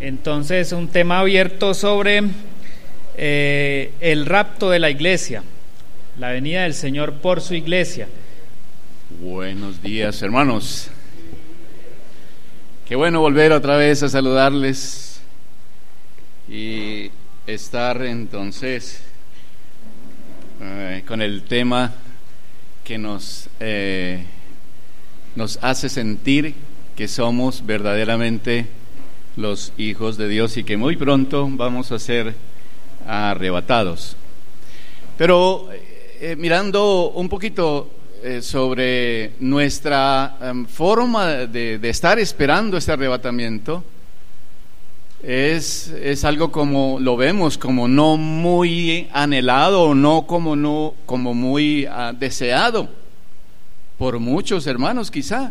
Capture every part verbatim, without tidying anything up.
Entonces, un tema abierto sobre eh, el rapto de la iglesia, la venida del Señor por su iglesia. Buenos días, hermanos. Qué bueno volver otra vez a saludarles y estar entonces eh, con el tema que nos, eh, nos hace sentir que somos verdaderamente los hijos de Dios y que muy pronto vamos a ser arrebatados. Pero eh, mirando un poquito eh, sobre nuestra um, forma de, de estar esperando este arrebatamiento, es, es algo como lo vemos como no muy anhelado o no como, no, como muy uh, deseado por muchos hermanos quizá.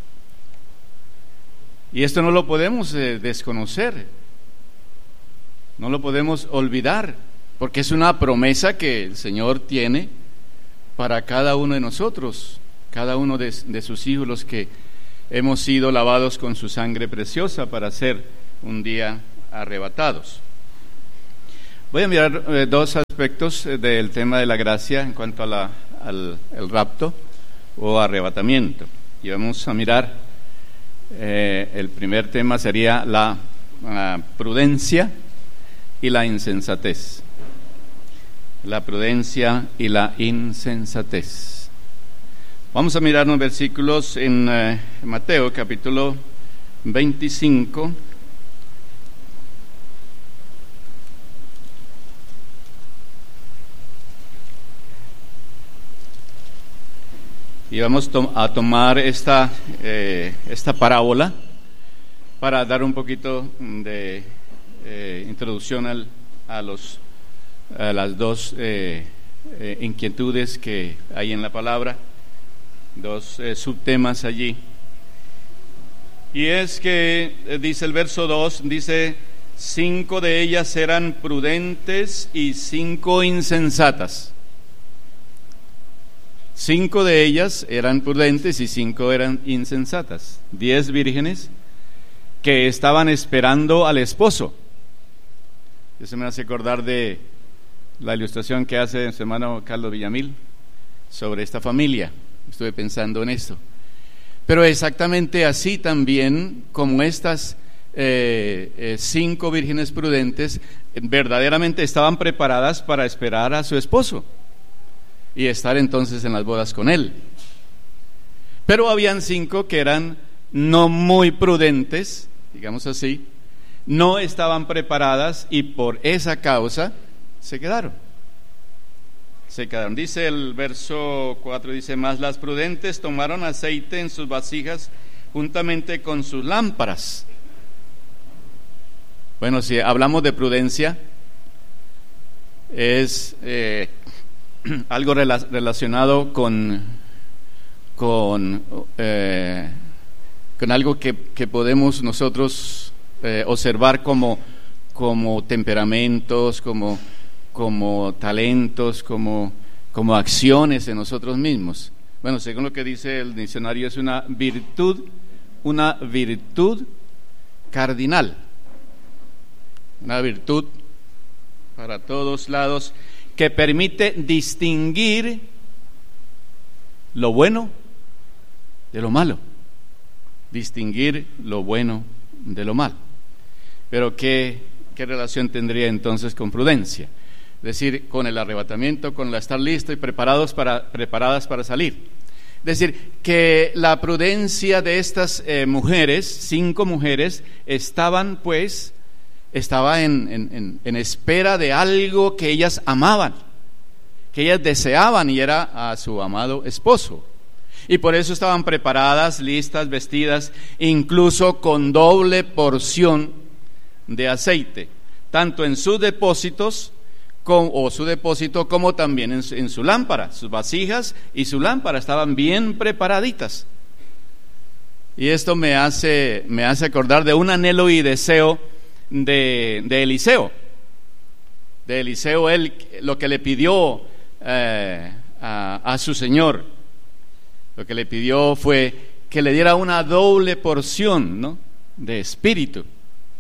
Y esto no lo podemos eh, desconocer, no lo podemos olvidar, porque es una promesa que el Señor tiene para cada uno de nosotros, cada uno de, de sus hijos, los que hemos sido lavados con su sangre preciosa para ser un día arrebatados. Voy a mirar eh, dos aspectos eh, del tema de la gracia en cuanto a la, al el rapto o arrebatamiento, y vamos a mirar. Eh, el primer tema sería la uh, prudencia y la insensatez. La prudencia y la insensatez. Vamos a mirar unos versículos en uh, Mateo capítulo veinticinco. Y vamos to- a tomar esta, eh, esta parábola para dar un poquito de eh, introducción al, a, los, a las dos eh, eh, inquietudes que hay en la palabra, dos eh, subtemas allí. Y es que, eh, dice el verso dos, dice, cinco de ellas eran prudentes y cinco insensatas. Cinco de ellas eran prudentes y cinco eran insensatas. Diez vírgenes que estaban esperando al esposo. Eso me hace acordar de la ilustración que hace su hermano Carlos Villamil sobre esta familia. Estuve pensando en esto. Pero exactamente así también como estas eh, eh, cinco vírgenes prudentes verdaderamente estaban preparadas para esperar a su esposo y estar entonces en las bodas con él. Pero habían cinco que eran no muy prudentes, digamos así, no estaban preparadas y por esa causa se quedaron. Se quedaron. Dice el verso cuatro, dice, mas las prudentes tomaron aceite en sus vasijas juntamente con sus lámparas. Bueno, si hablamos de prudencia, es eh, algo rela- relacionado con con eh, con algo que, que podemos nosotros eh, observar como como temperamentos, como como talentos, como como acciones en nosotros mismos. Bueno, según lo que dice el diccionario, es una virtud, una virtud cardinal, una virtud para todos lados, que permite distinguir lo bueno de lo malo, distinguir lo bueno de lo malo. Pero ¿qué, qué relación tendría entonces con prudencia? Es decir, con el arrebatamiento, con la estar listo y preparados para, preparadas para salir. Es decir, que la prudencia de estas eh, mujeres, cinco mujeres, estaban pues estaba en, en, en espera de algo que ellas amaban, que ellas deseaban, y era a su amado esposo. Y por eso estaban preparadas, listas, vestidas, incluso con doble porción de aceite, tanto en sus depósitos con, o su depósito, como también en, en su lámpara. Sus vasijas y su lámpara estaban bien preparaditas. Y esto me hace, me hace acordar de un anhelo y deseo de, de Eliseo. De Eliseo, él lo que le pidió eh, a, a su Señor, lo que le pidió fue que le diera una doble porción, ¿no?, de espíritu.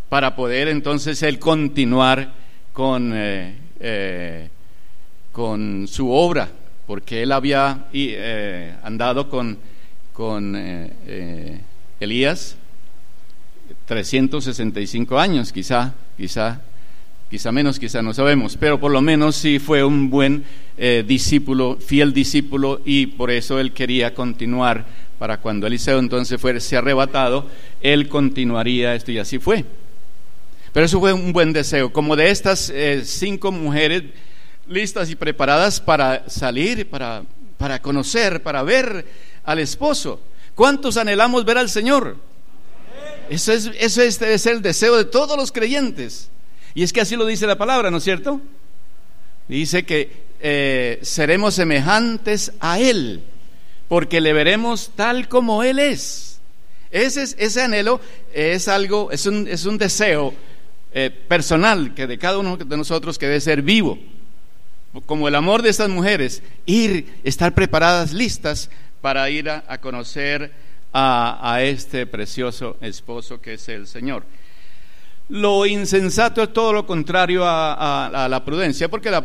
para poder entonces él continuar con, eh, eh, con su obra, porque él había eh, andado con, con eh, eh, Elías trescientos sesenta y cinco años, quizá, quizá, quizá menos, quizá no sabemos, pero por lo menos sí fue un buen eh, discípulo, fiel discípulo, y por eso él quería continuar, para cuando Eliseo entonces fuese arrebatado, él continuaría esto, y así fue. Pero eso fue un buen deseo, como de estas eh, cinco mujeres listas y preparadas para salir, para, para conocer, para ver al esposo. ¿Cuántos anhelamos ver al Señor? Eso es, eso es, debe ser el deseo de todos los creyentes. Y es que así lo dice la palabra, ¿no es cierto? Dice que eh, seremos semejantes a Él, porque le veremos tal como Él es. Ese, ese anhelo es algo, es un, es un deseo eh, personal que de cada uno de nosotros, que debe ser vivo, como el amor de estas mujeres, ir, estar preparadas, listas para ir a, a conocer A, a este precioso esposo que es el Señor. Lo insensato es todo lo contrario a, a, a la prudencia, porque la